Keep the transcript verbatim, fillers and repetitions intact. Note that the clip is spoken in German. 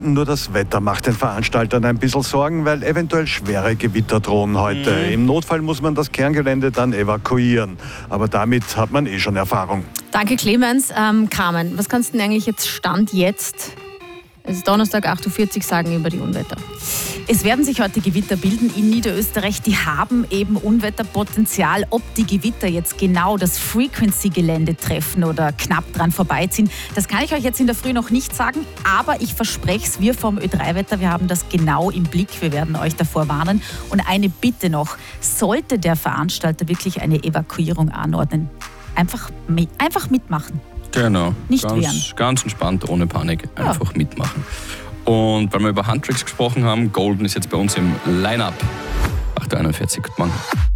Nur das Wetter macht den Veranstaltern ein bisschen Sorgen, weil eventuell schwere Gewitter drohen heute. Mhm. Im Notfall muss man das Kerngelände dann evakuieren. Aber damit hat man eh schon Erfahrung. Danke, Clemens. Ähm, Carmen, was kannst du denn eigentlich jetzt Stand jetzt, es ist Donnerstag acht Uhr vierzig, sagen über die Unwetter? Es werden sich heute Gewitter bilden in Niederösterreich. Die haben eben Unwetterpotenzial. Ob die Gewitter jetzt genau das Frequency-Gelände treffen oder knapp dran vorbeiziehen, das kann ich euch jetzt in der Früh noch nicht sagen. Aber ich verspreche es, wir vom Ö drei Wetter, wir haben das genau im Blick. Wir werden euch davor warnen. Und eine Bitte noch, sollte der Veranstalter wirklich eine Evakuierung anordnen, einfach, mit, einfach mitmachen. Genau, nicht ganz, wehren. Ganz entspannt, ohne Panik, einfach ja. mitmachen. Und weil wir über Handtricks gesprochen haben, Golden ist jetzt bei uns im Line-Up. acht Uhr einundvierzig, guten Morgen.